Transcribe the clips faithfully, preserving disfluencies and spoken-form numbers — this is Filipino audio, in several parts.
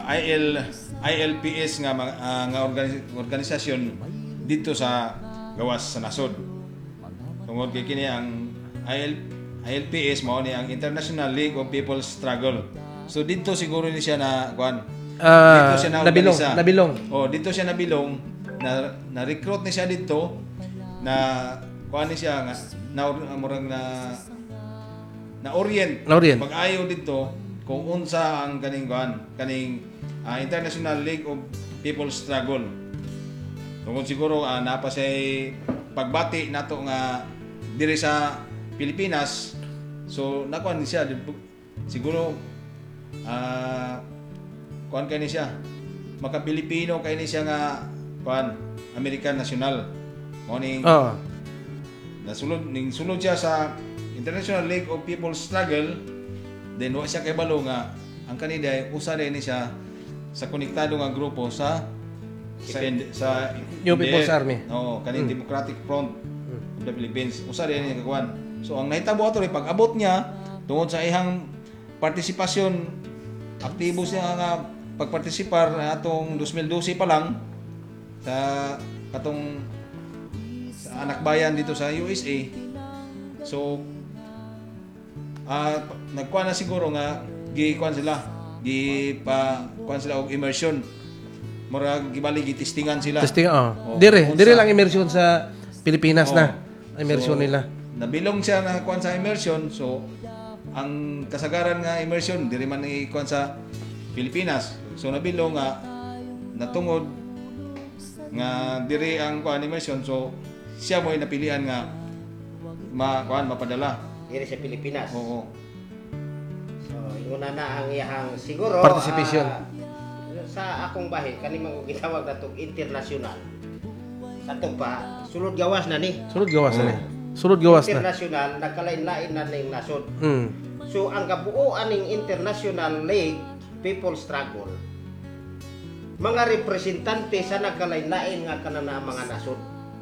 I L I L P S nga uh, nga organis- organisasyon dito sa gawas sa nasod. Tungod kay kini ang I L I L P S mao ni ang International League of People's Struggle. So dito siguro ni siya na kuan. Uh, dito siya na nabilong, nabilong. Oh, dito siya nabilong na na-recruit ni siya dito na kuan ni siya nga na murang na na orient. Na orient. Mag-ayo dito kung unsa ang kaning kuan, kaning uh, International League of People's Struggle. Tungod siguro uh, napa say pagbati nato nga diri sa Pilipinas. So nakuan ni siya siguro ah uh, kuan kay ni siya maka Pilipino kay ni siya nga kuan American National. Mo ning Oh. Nasulod ning sulod siya sa International League of People's Struggle. Then wa siya kay balo nga ang kanida usa din ni siya sa konektado nga grupo sa sa, sa New People's Army. Oo, kaning hmm. Democratic Front of the Philippines. Usa din ni kakuan. So ang nahitabo ato ri pag-abot niya tungod sa ihang partisipasyon aktibo siya nga pagpartisipar atong twenty twelve pa lang sa katong sa anak bayan dito sa U S A. So ah uh, nagkuan na siguro nga gi-kuan sila, gi pa kuan sila og immersion. Murag gibali gitistingan sila. Testing oh. oh dire, dire lang immersion sa Pilipinas oh. na. Immersion so, nila. Nabilong siya na kuan sa immersion. So ang kasagaran nga immersion diri man ni kuan sa Pilipinas. So nabilong nga natungod nga diri ang kuan immersion. So siya mo'y napilian nga ma kuan mapadala diri sa Pilipinas. Oo. So una na ang iyang siguro participation. Uh, sa akong bahin kani mang gitawag nato international. Sato pa sulod gawas na ni. Sulod gawas na ni. Sulod gawas na. International nagkalain-lain na ning nasod. Mm. So ang kabuoan ning International League People Struggle mga representante sa nagkalain-lain nga kanana mga nasod.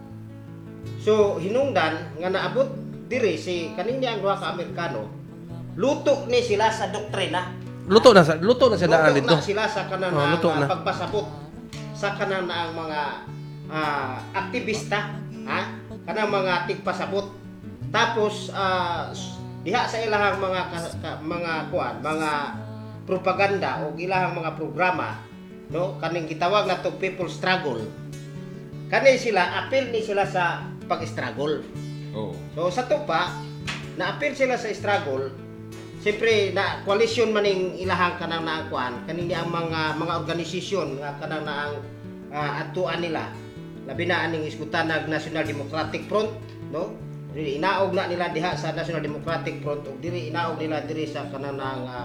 So hinungdan nga naabot diri si kaning ang duha ka Amerikano luto ni sila sa doktrina. Luto na sa luto na sila luto dito. na sila sa kanang oh, uh, pagpasabot sa kanang ang mga uh, aktivista, ha? Kanang mga tigpasabot. Tapos uh, diha sa ilahang mga ka, ka, mga kuan, mga propaganda o ilahang mga programa, no? Kaning gitawag nato people struggle. Kani sila apil ni sila sa pag-struggle. Oh. So sa to pa na-apil sila sa struggle. Siyempre na coalition maning ilahang kanang naakuan kaning ang mga mga organisasyon nga kanang naang uh, atuan nila labi na aning iskutanag National Democratic Front, no? Dili inaog na nila diha sa National Democratic Front ug diri inaog nila diri sa kanang naang uh,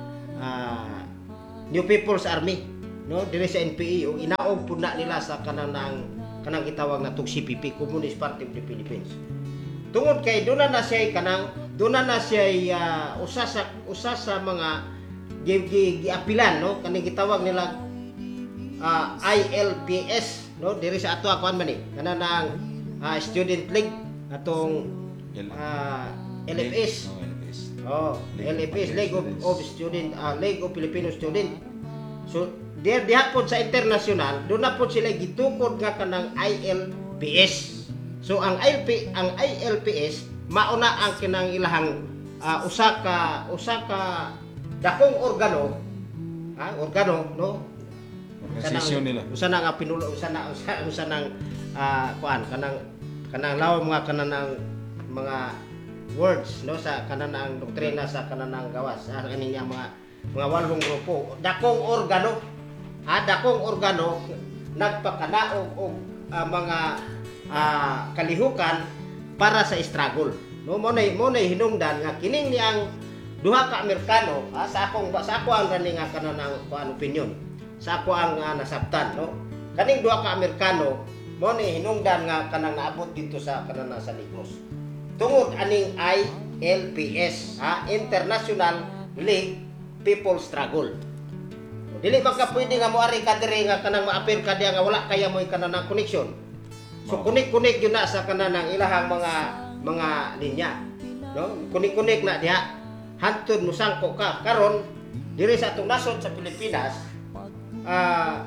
uh, New People's Army, no? Diri sa N P A ug inaog pud na nila sa kanang naang kanang gitawag natong C P P, Communist Party of the Philippines. Tungod kay doon na siya kanang doon na siya uh, usa sa usa sa mga giapilan, no? Kaning gitawag nila uh, I L P S, no? Diri sa ato akuan man ni kana nang uh, Student League atong uh, L F S. Oh, L F S, League of, of Student uh, League of Filipino Student. So there diha pod sa international doon na pod sila gitukod nga kanang I L P S. So ang I L P ang I L P S mauna ang kinang ilahang uh, usa ka usa ka dakong organo, ha, organo, no? Organisasyon nila. Usa na nga pinulo usa na usa, usa nang uh, kuan kanang kanang law mga kanang mga words, no, sa kanang doktrina sa kanang gawas sa ani niya mga mga walong grupo dakong organo, ha, dakong organo nagpakanaog og uh, mga Uh, kalihukan para sa struggle, no? Mo nay mo nay hinungdan nga kining niyang duha ka Amerikano, ah, sa akong sa ako ang gani nga kanang kuan opinion sa ako ang uh, nasabtan, no? Kaning duha ka Amerikano mo nay hinungdan nga kanang naabot dito sa kanang sa Negros tungod aning I L P S, ha, International League People Struggle. Dili ba ka pwede nga moari ka diri nga kanang maapil ka diya nga wala kaya mo kanang connection. So kunik-kunik yun na sa kananang ilahang mga mga linya, no? Kunik-kunik na diha hantod mo sangko ka karon diri sa atong nasod sa Pilipinas ah,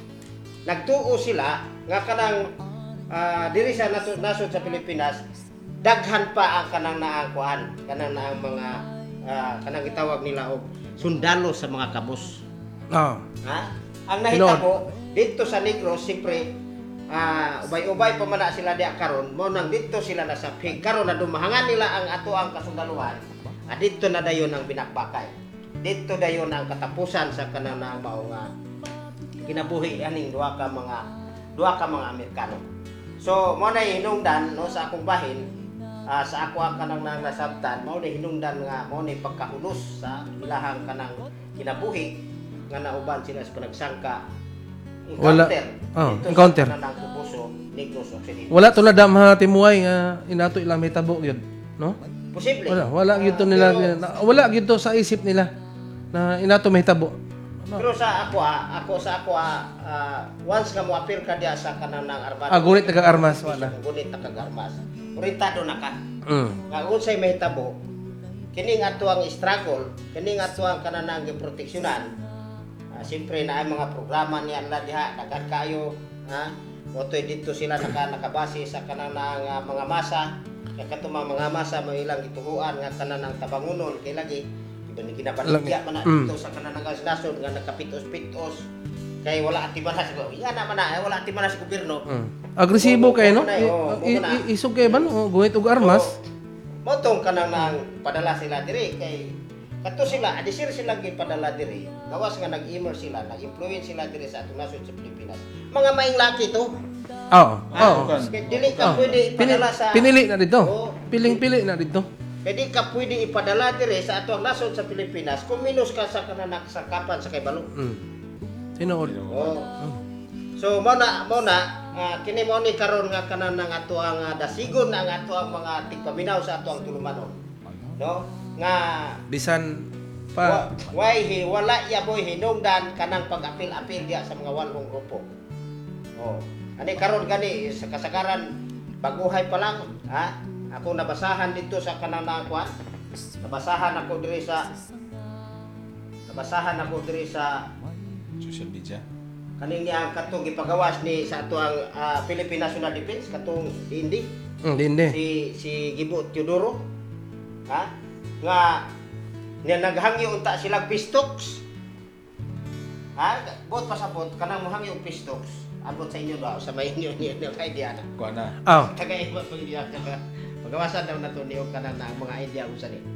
nagtuo sila nga kanang ah, diri sa nasod, nasod sa Pilipinas daghan pa ang kanang naangkuan kanang naang mga ah, kanang gitawag nila og sundalo sa mga kabus. Oh. Ha? Ang nahitabo dito sa Negros siyempre ah, ubay-ubay pa man na sila diya karon mo nang dito sila nasa pig karon na dumahangan nila ang ato ang kasundaluhan. Ah, dito na dayon ang binakbakay. Dito dayon ang katapusan sa kanang naang mao nga kinabuhi aning duha ka mga duha ka mga Amerikano. So mo na hinungdan no sa akong bahin ah, sa ako ang kanang nang nasabtan mao na hinungdan nga mo ni pagkahulos sa ilahang kanang kinabuhi nga nauban sila sa panagsangka Wala. encounter Oh, dito encounter. sa kanang Kubuso Negros Occidental. Wala to na dam ha timuay nga inato ilang may tabo gyud, no? Posible. Wala, wala gyud to nila na- wala gyud to sa isip nila na inato may tabo. Pero sa ako ah, ako sa ako ah, ah, once nga mo appear ka diya sa kanang nang armado. Ah, gunit taga-armas, wala. Gunit taga-armas. Orientado na ka. Mm. Nga unsay mahitabo kini nga ato ang struggle, kini nga ato ang kanang giproteksyonan. Ah, siyempre na ay mga programa niya la diha daghan kayo, ha? Motoy dito sila naka nakabase sa kanang nga mga masa, kay kato mga masa mo ilang gituhuan nga kanang tabangunon kay lagi iba ni kinabaligya man na Mm. dito sa kanang nasod nga nakapitos-pitos kay wala atimanas ko. Iya na man na wala atimanas sa gobyerno. Mm. Agresibo kay no? Muna, oh, I- muna. i- Isog kay ban oh, gunit og armas. mo tong kanang nang padala sila diri kay kato sila adisir sila gipadala diri gawas nga nag-email sila nag-influence sila diri sa atong nasod sa Pilipinas mga maing laki to Oo. ah, Oo. kay dili ka Oh. pwede Pinili, ipadala sa pinili na dito. Oo. Piling-pili na dito. kay di ka pwede ipadala diri sa atong nasod sa Pilipinas kung minus ka sa kanang sakapan sa kay balo. Mm. Tinuod. Oh. So mo na mo na ah, kini mo ni karon nga kanan ng ato ang ah, dasigon ang ato ang mga tigpaminaw sa ato ang tulumanon. No? Nga Bisan Wa- pa why hi wala ya boy hinungdan kanang pag-apil-apil diya sa mga walhong grupo. Oh. Ani karon gani sa kasagaran baguhay pa lang, ha? Ako nabasahan dito sa kanang nakuan. Nabasahan ako diri sa Nabasahan ako diri sa Social media. kaning niya katong gipagawas ni sa ato ang ah, Philippine National Defense katong D N D mm, dinde. si si Gibo Teodoro, ha? Nga niya naghangyo unta silang pistoks. Ha? Bot pasabot kanang mohangyo og pistoks. Abot sa inyo daw sa may inyo niya kay idea na. Kuha na. Oh. Tagay mo pag idea ka. Pagawasan daw nato niyo kanang na mga idea unsa ni.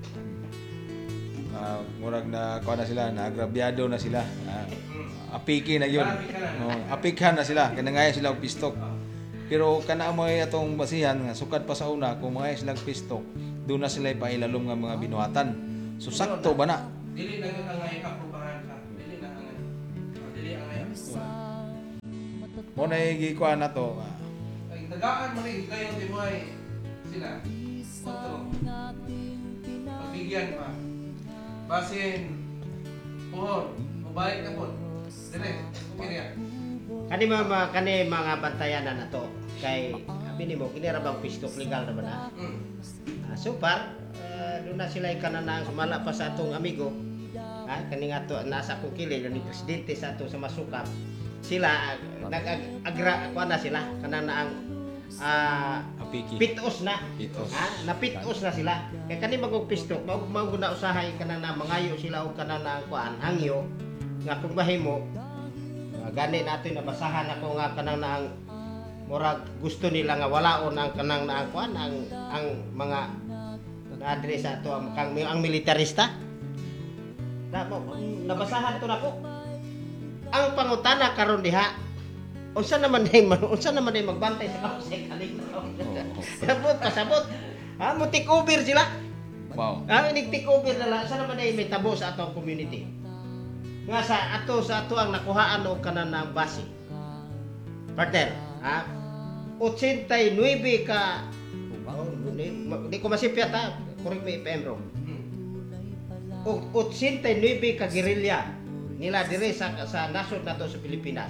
Ah, murag na kuha na sila, naagrabyado na sila. Ah, apiki na yun. No, apikhan na sila, kanangaya sila og pistok. Pero kana mo atong basihan nga sukad pa sa una kung mga silang pistok, doon na sila ipailalom nga mga binuhatan. So sakto ba na? Dili na ang ngay kapubahan ka. Dili na ang dili ang ngay. Mo na gikuha na to. ah, Ay tagaan man ni kayo timuay sila. Otro. Pagbigyan pa. Basin. Pohon. Mabalik na po. Dire. Kiriya. Kani mga kani mga bantayanan nato kay abi nimo kini ra bang pistok legal na ba na? Mm. Ah, so far, uh, doon na sila kanana sumala pa sa atong amigo. Ha, kani nga to nasa akong kilid ni presidente sa ato sa Masukap. Sila uh, nag-agra ako na sila kanana ang ah, apiki. pitos na. Pitos. Ha, napitos na sila. Kay kani magog pistok, mao mao na usahay kanana mangayo sila og kanana ang kuan hangyo nga kung mahimo uh, gani nato nabasahan ako nga kanana ang murag gusto nila nga walaon ang kanang naang kuan ang ang mga na-address sa ato ang, ang, ang militarista. Na, mo- nabasahan to nako. Ang pangutana karon diha unsa naman day unsa naman day magbantay sa kausay kaning sabot pasabot. Ha mo take over sila. Wow. Ha inig take over na lang unsa naman day may tabo sa atong community. Nga sa ato sa ato ang nakuhaan og kanan ng base. Partner, ha? eighty-nine ka oh, di, di ko masipyat ha. Correct me if I'm wrong. O eighty-nine ka gerilya nila dire sa sa nasod nato sa Pilipinas.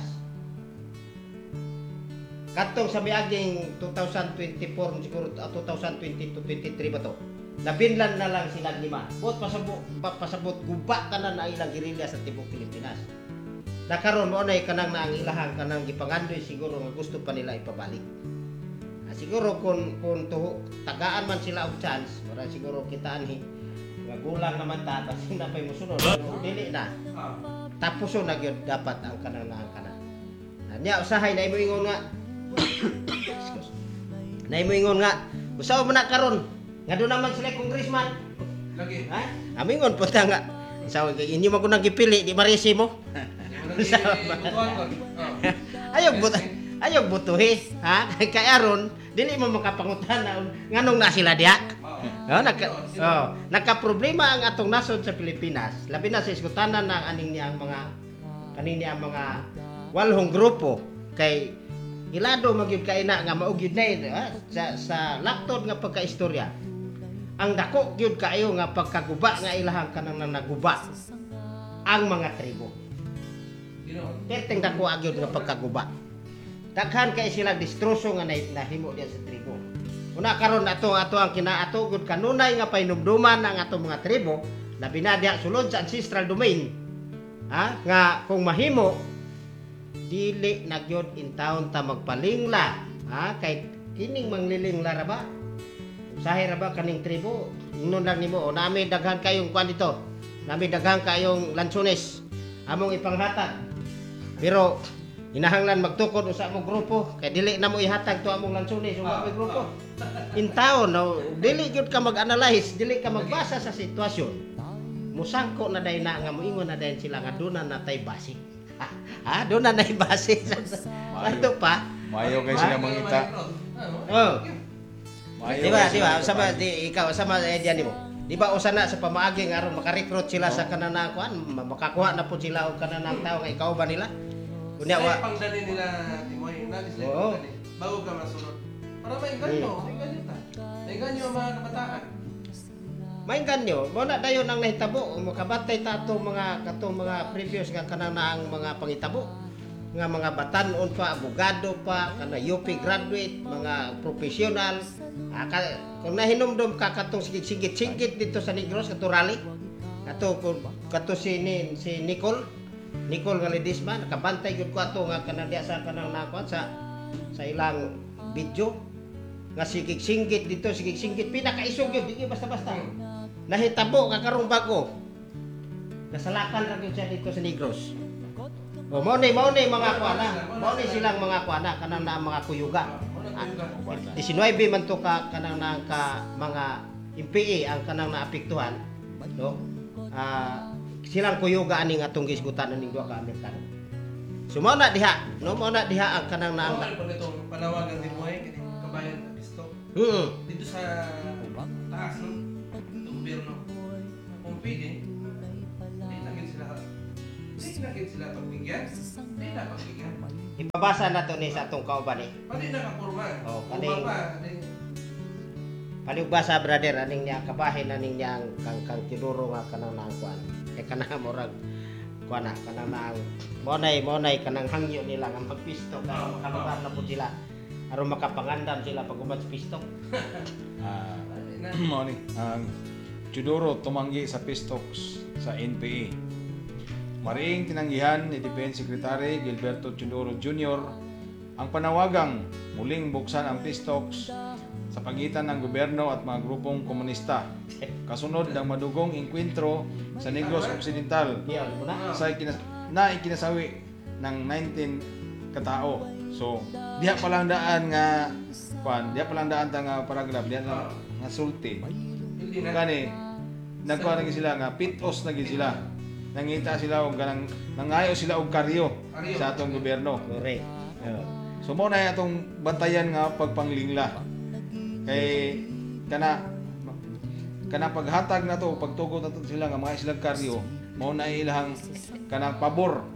Katong sa miaging twenty twenty-four siguro uh, twenty twenty to twenty-three ba to? Nabinlan na lang sila lima. Bot pasabot pa, pasabot guba tanan na ilang gerilya sa tibok Pilipinas. nakaron mo nay kanang naang ilahang kanang gipangandoy siguro nga gusto pa nila ipabalik. Ah, siguro kung kung tuho, tagaan man sila og chance, mara siguro kita anhi nga gulang naman ta basi na pay mosunod pero dili na. Ah. Tapos na gyud dapat ang kanang naang kana. Nya usahay na imo ingon nga Excuse. Na imo ingon nga usaw man na karon nga do naman sila congressman. Lagi. Ha? Amingon po ta nga. Usaw inyo man ko nang gipili di marisi mo. Butuan ko. Oh. Ayog but ayog butuhi, ha? Kay aron dili mo makapangutan na nganong na sila diha. Oh, nagka oh, nagka-problema ang atong nasod sa Pilipinas. Labi na sa iskutanan ng aning niyang mga kaning niyang mga walhong grupo kay ilado magyud kay na nga maugyud na ha? sa sa laktod nga pagkaistorya. Ang dako gyud kaayo nga pagkaguba nga ilahang kanang naguba ang mga tribo. Perteng dako agyod nga pagkaguba. Daghan kay sila distroso nga nahimo diya sa tribo. Una karon ato ato ang kinaato gud kanunay nga painumduman ang atong mga tribo labi na diha sulod sa ancestral domain. Ha? Nga kung mahimo dili na gyud in town ta magpalingla. Ha? Kay kining manglilingla ra ba? Usahay ra ba kaning tribo? Ingnon lang nimo o nami daghan kayong kwan dito. Nami daghan kayong lansones among ipanghatag. Pero hinahanglan magtukod usa mo grupo kay dili na mo ihatag to among lansones ug among grupo. In town no, dili gyud ka mag-analyze, dili ka magbasa sa sitwasyon. Musangko na day na nga moingon na day sila nga duna na tay base. Ha, duna na nay base. Ato pa. Mayo kay sila mangita. Oh. Mayo Di ba, kay di ba? sila Sama mangita. di ikaw sama idea nimo. Di ba usa na sa pamaagi nga aron maka-recruit sila sa kanang kuan, makakuha na po sila og kanang tao nga ikaw ba nila? Kunya Wa wa pangdani nila Timoy na sila Oo. pangdani. Bago ka masunod. Para mainganyo, mainganyo ta. Mainganyo ang mga kabataan. maingan nyo, mo na dayon ang nahitabo, makabatay ta atong mga katong mga previous nga kanang naang mga pangitabo nga mga batanon pa, abogado pa, kana U P graduate, mga professional. Ah, ka, kung nahinumdum ka katong sigit-sigit dito sa Negros kato rally. Kato kato si ni, si Nicole, Nicole nga Ledesma nakabantay gyud ko ato nga kana diya sa kanang nakuan sa sa ilang video nga sigig-singgit dito, sigig-singgit pinakaisog yun, di basta-basta. Nahitabo ka karong bago. Nasalakan ra gyud siya dito sa Negros. O mao ni mao ni mga kuana, mao ni silang mga kuana kanang na mga kuyuga. nineteen man to ka kanang na ka mga M P A ang kanang naapektuhan, no? Ah, silang kuyuga aning atong gisgutan ning duha ka Amerikano. So mao na diha, no? Mao na diha ang kanang na Ang pa nitong panawagan ni Timoy kini kabayan sa Pisto. Hmm. Dito sa taas no. Sa gobyerno. Kung pwede, di na gid sila. Di na gid sila pagbigyan. Di na pagbigyan. Ipabasa na to ni sa atong kauban eh. Pati nakapurma. Oh, Purma kaning- pa. Kaning- Paligbasa brother aning niya kabahin aning niya kang kang tinuro nga kanang naang kuan. Kay kanang murag kuan na kanang naang monay monay kanang hangyo nila nga magpisto kay makalugar na pud sila aron makapangandam sila pag umat sa pisto. Ah, Pati na. mao ni ang Chudoro tumanggi sa Pistox sa N P A. Mariing tinanggihan ni Defense Secretary Gilberto Chudoro Junior ang panawagang muling buksan ang Pistox sa pagitan ng gobyerno at mga grupong komunista. Kasunod ng madugong engkwentro sa Negros Occidental Diyan mo na. sa ikinas na ikinasawi ng nineteen katao. So, diha pa lang daan nga kuan, diha pa lang daan ta nga paragraph, diha lang nga sulti. Hindi na. Kani nagkuha na gid sila nga pitos na gid sila. Nangita sila og ganang nangayo sila og karyo sa atong gobyerno. Correct. So mo na atong bantayan nga pagpanglingla. Kay kana kana paghatag na to pagtugot na to sila nga mga silang karyo, mao na ilahang kanang pabor.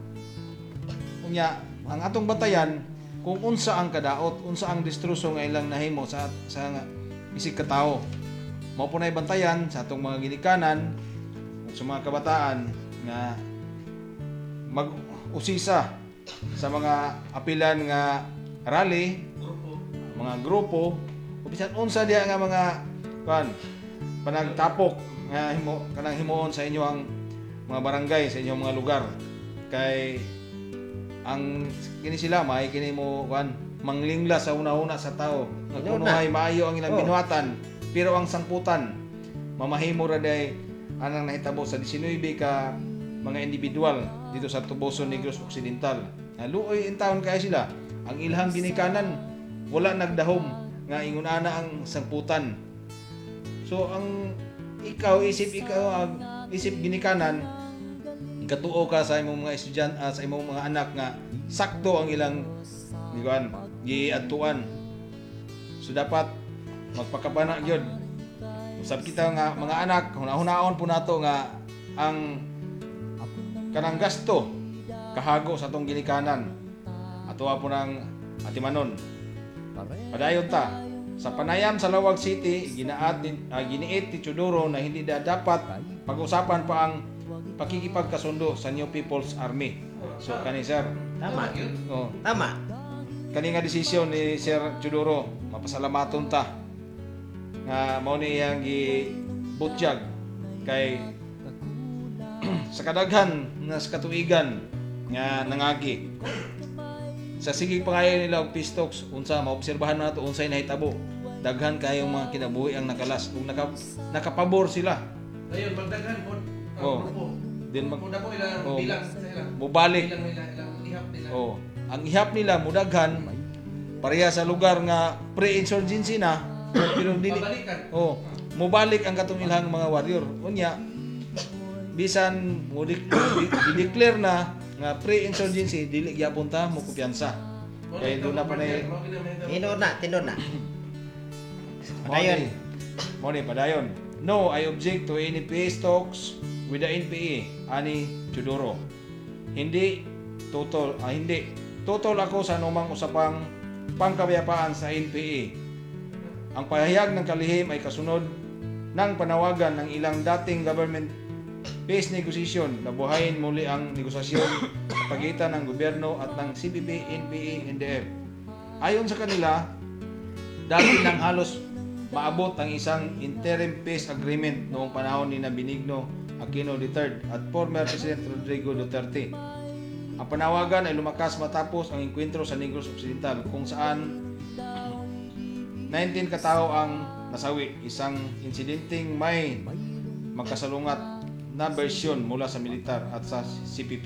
Unya ang atong bantayan kung unsa ang kadaot, unsa ang distruso nga ilang nahimo sa sa nga isig katao. Mao po na bantayan sa atong mga ginikanan ug sa mga kabataan nga mag-usisa sa mga apilan nga rally, Grupo. mga grupo, o bisan unsa diha nga mga kan panagtapok nga himo kanang himuon sa inyo ang mga barangay sa inyong mga lugar kay ang kini sila may kini mo kan manglingla sa una-una sa tao nga Ano kuno na? ay maayo ang ilang Oh. binuhatan pero ang sangputan mamahimo ra day anang nahitabo sa labing nine ka mga individual dito sa Tuboson Negros Occidental. Naluoy in town kaya sila. Ang ilhang ginikanan wala nagdahom nga ingon ana ang sangputan. So ang ikaw isip ikaw ang isip ginikanan katuo ka sa imong mga estudyante ah, sa imong mga anak nga sakto ang ilang gikan giadtuan. So dapat magpakabana gyud. Usab kita nga mga anak, hunahon po nato nga ang kanang gasto kahago sa atong ginikanan. Atuwa po ng atimanon. Padayon ta. Sa panayam sa Lawag City, ginaat ni, ah, giniit ni Chudoro na hindi na dapat pag-usapan pa ang pakikipagkasundo sa New People's Army. So kani sir, Tama. Yun. oh, Tama. kani nga desisyon ni Sir Chudoro, mapasalamaton ta nga mao ni yang gibutyag kay sa kadaghan nga sa katuigan nga nangagi sa sige pangayo nila og pistoks unsa maobserbahan nato unsay nahitabo daghan kayong mga kinabuhi ang nakalas kung naka, nakapabor sila Ayun, pagdaghan po. ang Oh. grupo. din mag Kung na po ilang Oh. bilang sa sila. mubalik Bilang nila, ilang ihap nila. oh ang ihap nila mudaghan pareha sa lugar nga pre-insurgency na pero dili Pabalikan. oh mubalik ang katong ilang mga warrior unya bisan mo di-declare na nga pre-insurgency dili gyapon ta mo kumpiyansa kay doon na pa na Tinod na, tinod na. Mo Padayon. ni- mo ni padayon. No, I object to any peace talks with the N P A ani Chudoro. Hindi totoo ah, hindi totoo ako sa anumang usapang pangkapayapaan sa N P A. Ang pahayag ng kalihim ay kasunod ng panawagan ng ilang dating government peace negotiation na buhayin muli ang negosasyon sa pagitan ng gobyerno at ng C P P, N P A, N D F. Ayon sa kanila, dati nang halos maabot ang isang interim peace agreement noong panahon ni Benigno Aquino the third at former President Rodrigo Duterte. Ang panawagan ay lumakas matapos ang enkwentro sa Negros Occidental kung saan nineteen katao ang nasawi, isang insidenteng may magkasalungat na bersyon mula sa militar at sa C P P.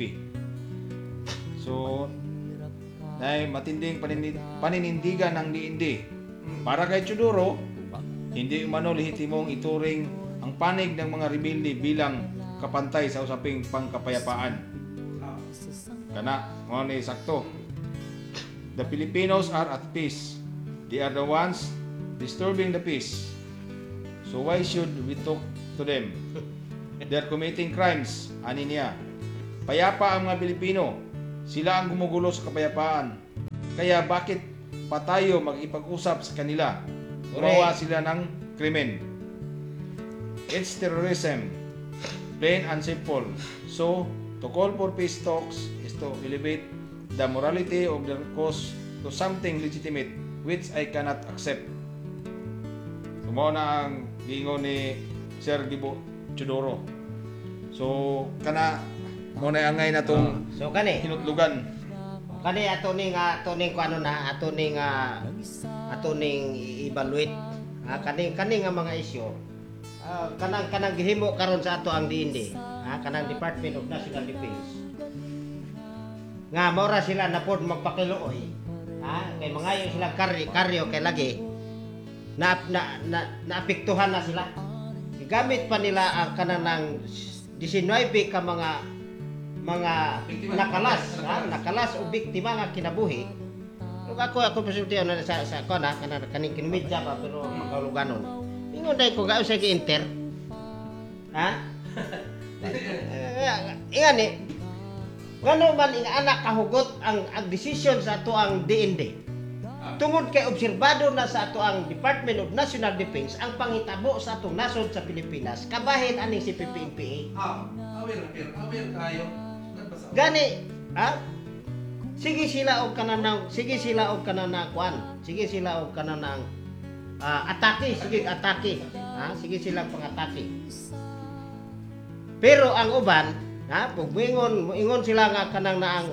So, ay matinding paninid- paninindigan ng D N D. Para kay Chudoro, hindi umano lehitimong ituring ang panig ng mga rebelde bilang kapantay sa usaping pangkapayapaan. Kana, mo ni sakto. The Filipinos are at peace. They are the ones disturbing the peace. So why should we talk to them? They're committing crimes, ani niya. Payapa ang mga Pilipino. Sila ang gumugulo sa kapayapaan. Kaya bakit pa tayo mag-ipag-usap sa kanila? Gumawa sila ng krimen. It's terrorism. Plain and simple. So, to call for peace talks is to elevate the morality of their cause to something legitimate which I cannot accept. Sumo na ang gingon ni Sir Gibo Chudoro. So, kana mo na angay na tong So kani, hinutlugan. kani ato ning ato ning kuano na ato ning ah, ato ning i-evaluate ah, kani kani nga mga isyu. Ah, kanang kanang gihimo karon sa ato ang D N D, ah, kanang Department of National Defense. Nga maura sila na pod magpakiluoy. Ah, kay mangayo sila karyo karyo kay lagi na na, na naapektuhan na sila. Gamit pa nila ang kanang nineteen ka mga mga Biktima. nakalas, ha? Nakalas o biktima nga kinabuhi. Ug ako ako pasulti na sa sa ko na kana kaning kinumidya pa pero makaluganon. Ingon dai ko gaus sa gi-enter. Ha? Ingan ni. Ngano man ing anak kahugot ang ang desisyon sa ato ang D N D. Tungod kay obserbado na sa ato ang Department of National Defense ang pangitabo sa atong nasod sa Pilipinas kabahin aning si P P N P A. Ah, aware, aware, aware tayo. Nagpasa- Gani, ha? Sige sila og kananang, sige sila og kananang kuan. Sige sila og kananang ah, atake, sige atake. Ha? Sige sila pangatake. Pero ang uban, ha, pag moingon, moingon sila nga kanang naang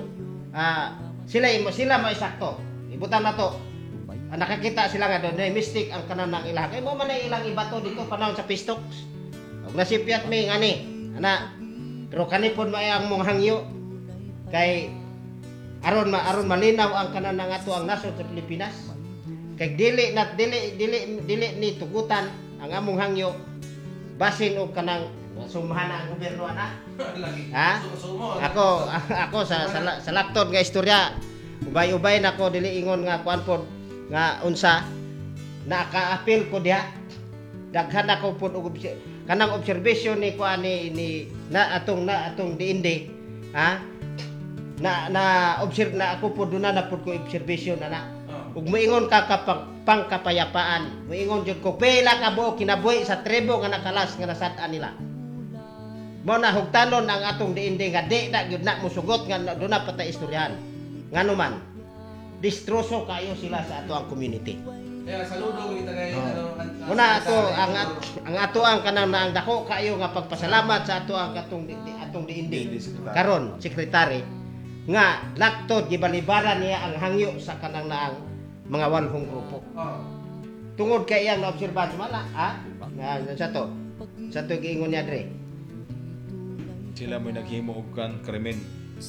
ah, sila sila mo isakto. Ibutan na to. Ah, nakakita sila nga doon, may mystic ang kanan ng ilang. Kaya mo man na ilang ibato dito panahon sa pistoks. Huwag nasipyat may ngani. Ana, pero kanipon may ang mong hangyo. Kay aron ma aron malinaw ang kanan ng ato ang nasod sa Pilipinas. Kay dili na dili dili dili ni tugutan ang among hangyo basin og kanang sumahan ang gobyerno ana. Lagi. Ha? Sumo. Ako ako sa sa, sa laptop nga istorya ubay-ubay nako dili ingon nga kuan pod nga unsa naka-appeal ko diha daghan ako pod og obse- kanang observation ni kuan ni, ni na atong na atong diindi ha na na observe na ako pod na na pod ko observation ana ug moingon ka kapag pangkapayapaan moingon jud ko pila ka buok kinabuhi sa tribo nga nakalas nga nasad-an nila mo na hugtanon ang atong diindi nga di na gyud na musugot nga do na patay istoryahan ngano man distroso kayo sila sa ato ang community. Kaya saludo kita kay ano Muna ato ang at- ang ato ang kanang naang dako kayo nga pagpasalamat sa ato ang katong di, di- atong diindi karon sekretary nga laktod gibalibaran niya ang hangyo sa kanang naang mga walhong grupo. Oh. Tungod kay iyang naobserbahan mala ha nga sa to sa to giingon niya dre. Sila may naghimo og kan krimen.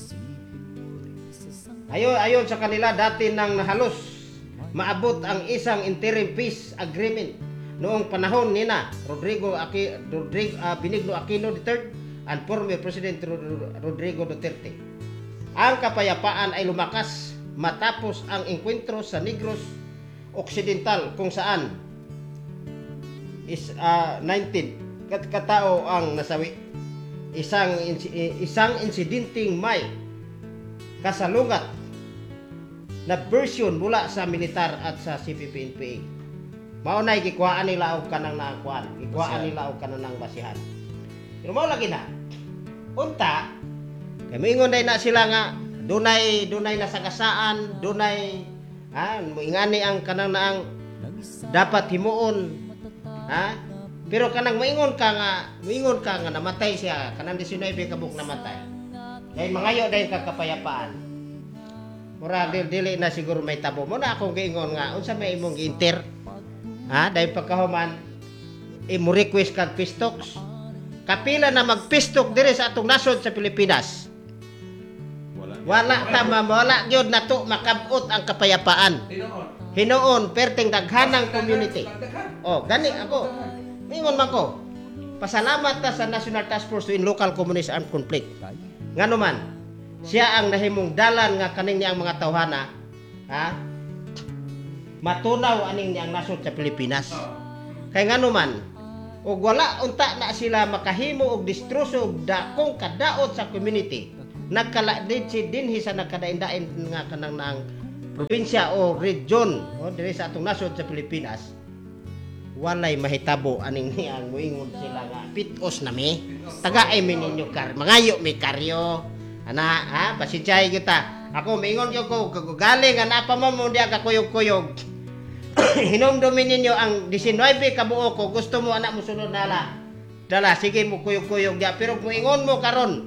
Ayon ayon sa kanila dati nang nahalos maabot ang isang interim peace agreement noong panahon nina Rodrigo Aki Rodrigo uh, Benigno Aquino the third and former President Ro- Rodrigo Duterte. Ang kapayapaan ay lumakas matapos ang engkwentro sa Negros Occidental kung saan is uh, nineteen kat katao ang nasawi. Isang insi- isang insidenteng may kasalungat na version mula sa militar at sa C P P N P A. Maunay gikuhaan nila og kanang naakuan, gikuhaan nila og kanang nang basihan. Pero mao lagi na. Unta kay moingon day na sila nga dunay dunay nasagasaan, dunay ha moingani ang kanang naang dapat himuon. Ha? Pero kanang moingon ka nga, moingon ka nga namatay siya, kanang nineteen ka buk namatay. Dahil mangayo dahil kagkapayapaan. Mura dili, dili na siguro may tabo mo na akong giingon nga unsa may imong gi-inter ha dahil pagkahuman imo request kag pistoks kapila na magpistok diri sa atong nasod sa Pilipinas Wala. wala ta ma wala gyud nato makabot ang kapayapaan Tinoon. hinuon perting daghanang community oh gani ako mingon man ko pasalamat ta sa National Task Force to in Local Communist Armed Conflict ngano man siya ang nahimong dalan nga kaning niyang mga tawhana ha matunaw aning niyang nasod sa Pilipinas kay ngano man ug wala unta na sila makahimo og distroso og dakong kadaot sa community nagkalaid si dinhi sa nagkadaindain nga kanang naang probinsya o region o diri sa atong nasod sa Pilipinas walay mahitabo aning niyang moingon sila nga pitos na mi tagaay mi ninyo kar mangayo mi karyo ana ha pasensyahay kita ako mingon gyud ko galing ana pa mo mo diya ka kuyog-kuyog hinomdomin ninyo ang nineteen ka buo ko gusto mo anak mo sunod nala dala sige mo kuyog-kuyog diya pero moingon mo karon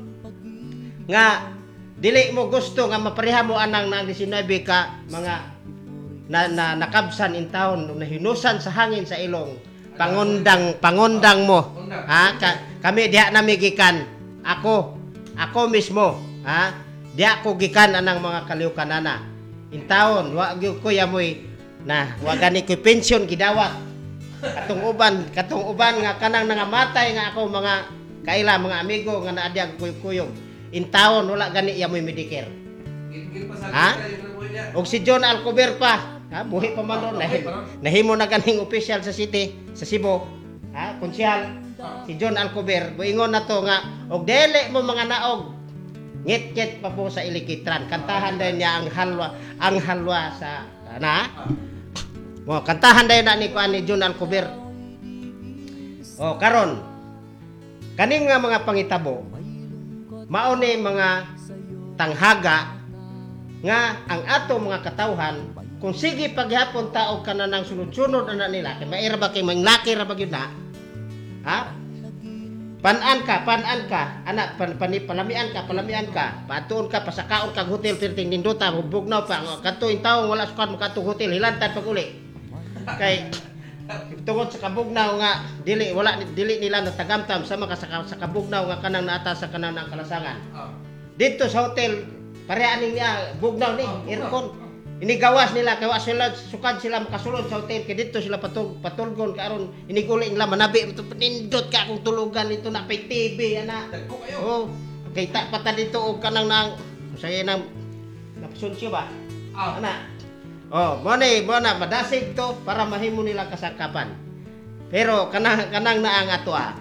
nga dili mo gusto nga mapareha mo anang nang nineteen ka mga na, na nakabsan in town na hinusan sa hangin sa ilong pangundang pangundang mo ha ka, kami diha nami gikan ako ako mismo ha diha ko gikan anang mga kaliukanana in town wa gyud ko yamoy na wa gani ko pension gidawat katong uban katong uban nga kanang nangamatay nga ako mga kaila mga amigo nga naadya kuyog-kuyog in town wala gani yamoy Medicare ha og si John Alcover pa ha buhi pa man ron nahimo, nahimo na ganing official sa city sa Cebu ha konsyal si John Alcover moingon na to nga og dili mo mga naog ngit-ngit pa po sa ilikitran kantahan din niya ang halwa ang halwa sa na mo kantahan din na ni kuan ni John Alcover o karon kaning nga mga pangitabo mao ni mga tanghaga nga ang ato mga katawhan kung sige paghapon taog kana nang sunod-sunod ana nila kay maira ba kay manglaki ra ba gyud na ha Panan ka, panan ka, anak, pan, pan, palamian ka, palamian ka, patuon ka, pasakaon kag hotel, perting ninduta, bugnaw pa, kanto yung taong wala sukan mo katong hotel, hilantad pag uli. Kay, tungod sa kabugnaw nga, dili, wala, dili nila natagamtam sa mga sa, sa kabugnaw nga kanang naata sa kanang ng kalasangan. Ah. Dito sa hotel, pareha niya, bugnaw ni, Ah, bugnaw. aircon. Inigawas nila, kaya sila, sukad sila makasulod sa hotel, kaya dito sila patug, patulgon, karon iniguli nila, manabi, nindot ka akong tulugan dito na pay T V, ana. Dagko kayo. Oo, kay ta pata dito og kanang nang saya nang napasunsyo ba? Ah. Ana. Oh, mo ni mo na madasig to para mahimo nila kasakapan. Pero kanang kanang naang ato ah.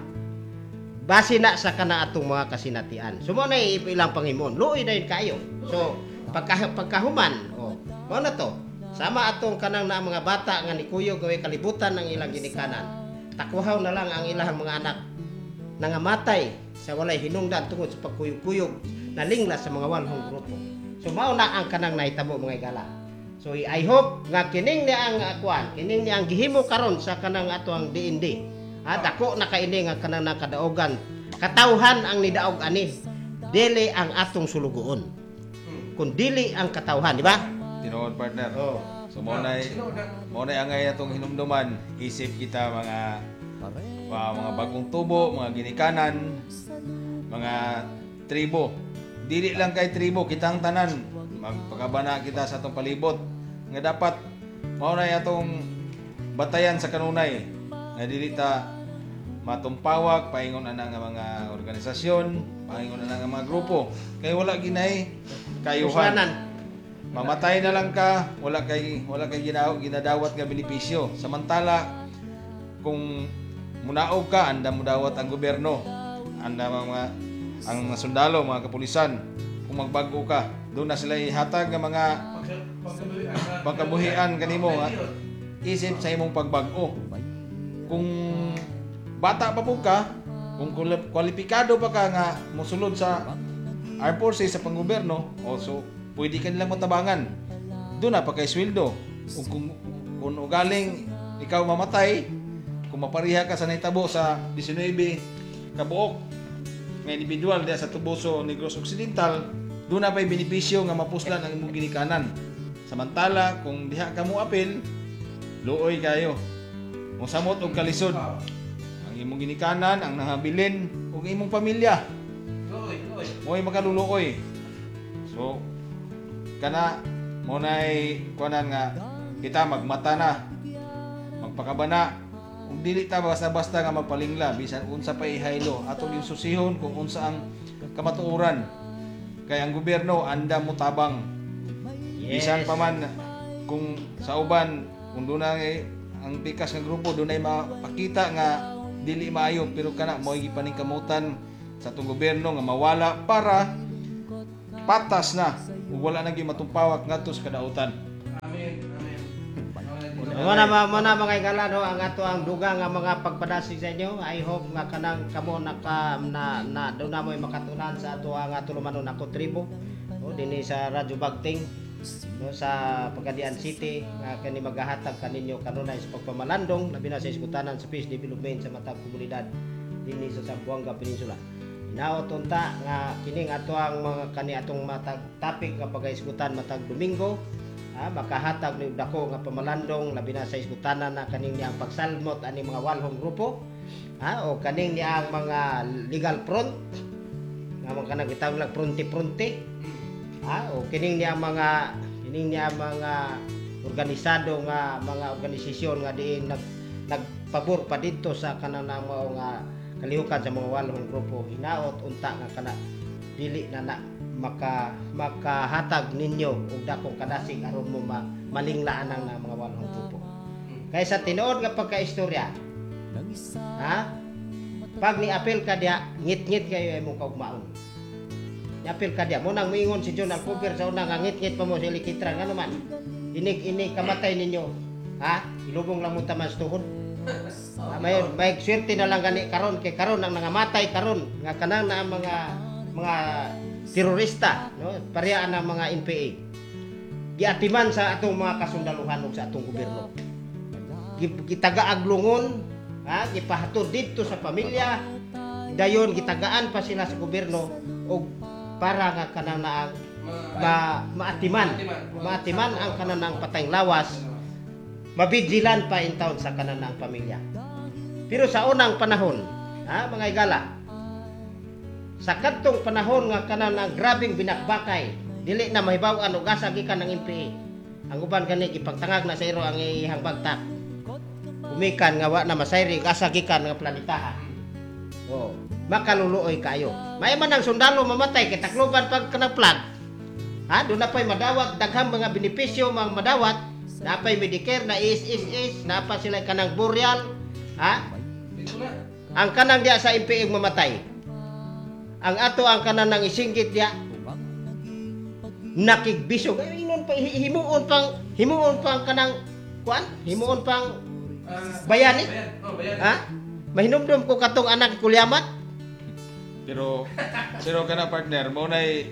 Base na sa kana atong mga kasinatian. So mo na ilang pangimon. Luoy na yun kayo. So pagka pagkahuman, oh, mo na to. Sama atong kanang na mga bata nga ni kuyo gaway kalibutan ng ilang ginikanan. Takwahaw na lang ang ilang mga anak nangamatay sa walay hinungdan tungod sa pagkuyog-kuyog na linglas sa mga walhong grupo. So mao na ang kanang nahitabo mga igala. So I hope nga kining ni ang akuan, kining ni ang gihimo karon sa kanang ato ang D N D. Ha, dako na kaini nga kanang nakadaogan. Katawhan ang nidaog ani. Dili ang atong sulugoon. Kun dili ang katawhan, di ba? Tinuod partner. Oh. So mo na mo na angay atong hinumduman, isip kita mga mga, mga bagong tubo, mga ginikanan, mga tribo. Dili lang kay tribo kitang tanan, magpakabana kita sa atong palibot. Nga dapat mao na atong batayan sa kanunay. Nga dili ta matumpawag paingon ana nga mga organisasyon, paingon ana nga mga grupo. Kay wala ginay kayuhan. Usanan. Mamatay na lang ka, wala kay wala kay ginaw, ginadawat nga benepisyo. Samantala kung munaog ka, anda mo dawat ang gobyerno, anda mga ang mga sundalo, mga kapulisan. Kung magbago ka, doon na sila ihatag nga mga pagkabuhian kanimo nga isip sa imong pagbago. Kung bata pa po ka, kung kwal- kwalipikado pa ka nga mosulod sa armed forces sa panggobyerno, o so pwede ka nilang matabangan. Doon na pa kay sweldo. Kung, kung, kung ugaling ikaw mamatay, kung mapariha ka sa naitabo sa nineteen kabuok nga individual diya sa Tubuso, Negros Occidental, doon na pa'y benepisyo nga mapuslan ang imong ginikanan. Samantala, kung diha ka mo apil, luoy kayo. Mosamot og kalisod. Ang imong ginikanan, ang nahabilin, ug imong pamilya. Loy, loy. Mo'y makaluluoy. So, kana mo na'y kuanan nga kita magmata na, magpakabana. Kung dili ta basta-basta nga magpalingla, bisan unsa pa ihaylo, atong yung susihon kung unsa ang kamatuoran. Kay ang gobyerno anda mo tabang. Bisan pa man kung sa uban, kung doon na eh, ang pikas nga grupo doon ay mapakita nga dili maayo, pero kana mo gipaningkamutan sa atong gobyerno nga mawala para patas na ug wala na gyud matumpawak ngadto sa kadautan. Amen. Amen. Mo na mo na mga igala no ang ato ang dugang nga mga pagpadasig sa inyo. I hope nga kanang kamo naka na, na do na mo'y makatunan sa ato ang ato lumanon ako tribo. O dinhi sa Radyo Bagting no sa Pagadian City nga kani magahatag kaninyo kanunay sa pagpamalandong labi na sa iskutanan sa peace development sa matag komunidad dinhi sa Zamboanga Peninsula. Inaot unta nga kining ato ang mga kani atong matag topic nga pagaisgutan matag Domingo. Ah, makahatag ni dako nga pamalandong labi na sa iskutanan na kaning niyang pagsalmot ani mga walhong grupo. Ah, o kaning niyang mga legal front nga mga kanang gitawag lang pronti-pronti. Ah, o kining niyang mga kining niyang mga organisado nga mga organisasyon nga diin nag nagpabor pa dito sa kanang mga nga kalihukan sa mga walhong grupo. Hinaot unta nga kana dili na na maka makahatag ninyo og dakong kadasig aron mo ma, malinglaan ang na mga walhong grupo. Kaya sa tinuod nga pagkaistorya, ha? Pag ni-apel ka diya, ngit-ngit kayo imong kaugmaon. Ni-apel ka diya, mo nang moingon si John Alcover sa una nga ngit-ngit pa mo sa Likitran, nga naman, inig-inig kamatay ninyo, ha? Ilubong lang mo taman sa tuhod. Ah, may may swerte na lang gani karon kay karon ang nangamatay karon nga kanang na ang mga mga terorista no pareha ang mga N P A giatiman sa atong mga kasundaluhan ug sa atong gobyerno gitagaaglungon ha gipahatod didto sa pamilya dayon gitagaan pa sila sa gobyerno og para nga kanang naang Ma- ma maatiman Maatiman. maatiman ang kanang patayng lawas, mabidzilan pa in taon sa kanang pamilya. Pero sa unang panahon, ha, mga igala, sa kadtong panahon nga kanang ang grabing binakbakay, dili na mahibaw-an og asa gikan ng M P A. Ang uban gani gipagtangag na sa iro ang ihang bagtak. Umikan nga wa na masayri og asa gikan nga planetaha. Oh, makaluluoy kayo. May man ang sundalo mamatay kay takloban pag kanang flag. Ha, doon na pa'y madawat, daghang mga benepisyo mga madawat, na pa'y Medicare, na is is is, na pa sila kanang burial, ha? Dito na. Ang kanang diya sa M P A mamatay. Ang ato ang kanang nang isinggit diya, nakigbisog. Ay, himuon pa, himuon pang, himuon pang kanang, kuan? Himuon pang Ah, bayani? bayan. Oh, bayan. Ha? Mahinumdum ko katong anak kulyamat. Pero pero kana partner mo nay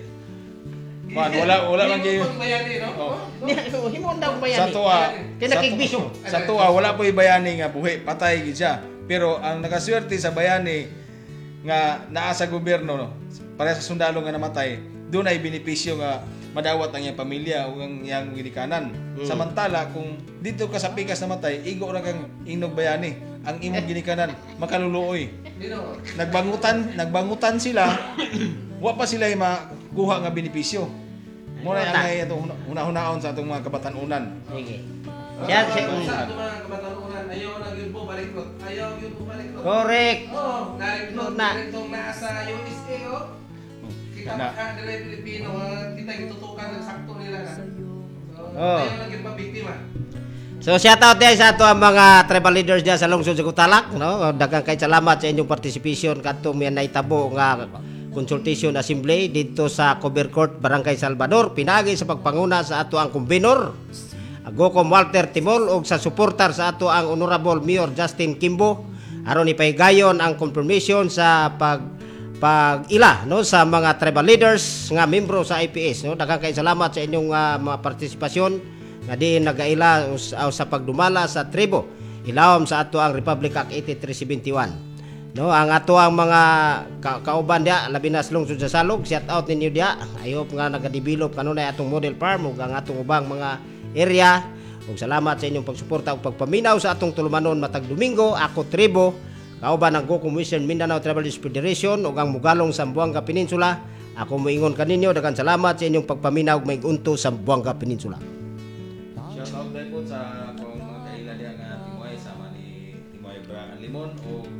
man wala wala lang Hindi gyud. mo bayani, no? Oh. Oh. Himuon daw Sa bayani. tuwa Kaya nakigbisog. Sa tuwa wala po bayani nga buhi, patay gid siya. Pero ang nakaswerte sa bayani nga naa sa gobyerno no, para sa sundalo nga namatay, doon ay benepisyo nga madawat ang iyang pamilya o ang iyang ginikanan. Mm. Samantala kung dito ka sa pikas namatay, igo ra kang inog bayani, ang imong ginikanan makaluluoy. Dino. Nagbangutan, nagbangutan sila, wa pa sila makuha nga benepisyo. Mo na ang ay atong una-hunaon sa atong mga kabatan-unan. Sige. Ah, Siya, sa- siya, Sa ato mga kabatanunan, ayaw na yun po balikrot. Ayaw yun po balikrot. correct. Oh, narito, Na. narito nasa U S A, oh. Kita Na. pa ka nila yung Pilipino, ah, kita gitutukan ng sakto nila na. So, Oh. ayaw na yun mabiktima. So shout out din sa ato ang mga tribal leaders diyan sa lungsod sa Kutalak, no? Daghang kay salamat sa inyong participation kadto mi naitabo nga consultation assembly dito sa Cover Court, Barangay Salvador, pinagi sa pagpanguna sa ato ang kumbinor Agocom Walter Timol ug sa suportar sa ato ang Honorable Mayor Justin Kimbo aron ipaygayon ang confirmation sa pag pag-ila no sa mga tribal leaders nga membro sa I P S, no? Daghang kay salamat sa inyong uh, mga partisipasyon nga di nagaila sa, sa pagdumala sa tribo ilawom sa ato ang Republic Act eighty-three seventy-one, no? Ang ato ang mga ka kauban dia labi na sa lungsod sa Salog, shout out ninyo dia. I hope nga nagadevelop kanunay atong model farm ug ang atong ubang mga area. Ug salamat sa inyong pagsuporta ug pagpaminaw sa atong tulumanon matag Domingo. Ako tribo kauban ang Agocom Western Mindanao Travelers Federation ug ang Mugalong Zamboanga Peninsula. Ako moingon kaninyo daghang salamat sa inyong pagpaminaw ug maig-unto sa Zamboanga Peninsula. Shout out dahil po sa akong mga kaila diya nga Timoy sama ni Timoy Bragan Limon o